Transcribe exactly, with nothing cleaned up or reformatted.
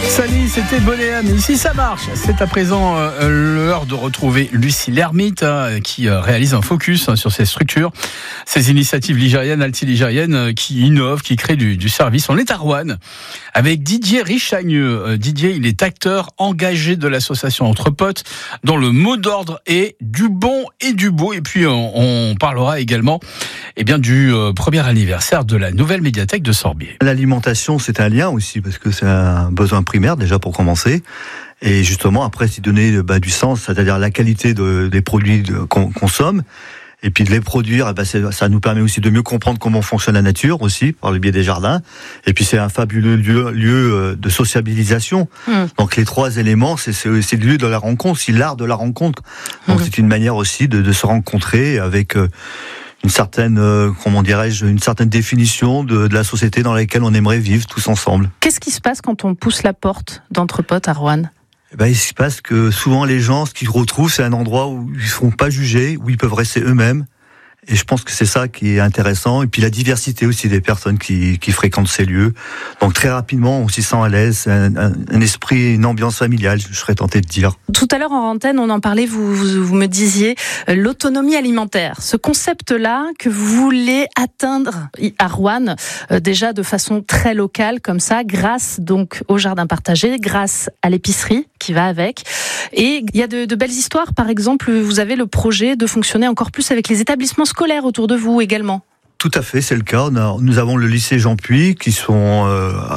Salut, c'était Bonéam. Ici, ça marche. C'est à présent euh, l'heure de retrouver Lucie Lermite euh, qui euh, réalise un focus hein, sur ces structures, ces initiatives ligériennes, alti-ligériennes euh, qui innovent, qui créent du, du service. On est à Roanne avec Didier Richagneux. Euh, Didier, il est acteur engagé de l'association Entre Potes dont le mot d'ordre est du bon et du beau. Et puis, on, on parlera également eh bien, du euh, premier anniversaire de la nouvelle médiathèque de Sorbier. L'alimentation, c'est un lien aussi parce que c'est un besoin primaire déjà pour commencer, et justement après c'est donner bah, du sens, c'est-à-dire la qualité de, des produits de, qu'on consomme, et puis de les produire, bah, c'est, ça nous permet aussi de mieux comprendre comment fonctionne la nature aussi par le biais des jardins, et puis c'est un fabuleux lieu, lieu de sociabilisation. Mmh. Donc les trois éléments, c'est, c'est, c'est le lieu de la rencontre, c'est l'art de la rencontre. Donc mmh. c'est une manière aussi de, de se rencontrer avec euh, une certaine, euh, comment dirais-je, une certaine définition de, de la société dans laquelle on aimerait vivre tous ensemble. Qu'est-ce qui se passe quand on pousse la porte d'Entre Potes à Roanne ? Eh ben, il se passe que souvent les gens, ce qu'ils retrouvent, c'est un endroit où ils ne seront pas jugés, où ils peuvent rester eux-mêmes. Et je pense que c'est ça qui est intéressant. Et puis la diversité aussi des personnes qui, qui fréquentent ces lieux. Donc très rapidement, on s'y sent à l'aise. Un, un, un esprit, une ambiance familiale, je serais tenté de dire. Tout à l'heure en antenne, on en parlait, vous, vous, vous me disiez euh, l'autonomie alimentaire. Ce concept-là que vous voulez atteindre à Roanne, euh, déjà de façon très locale comme ça, grâce donc au jardin partagé, grâce à l'épicerie qui va avec. Et il y a de, de belles histoires. Par exemple, vous avez le projet de fonctionner encore plus avec les établissements scolaires autour de vous également. Tout à fait, c'est le cas. On a, nous avons le lycée Jean Puy qui sont euh,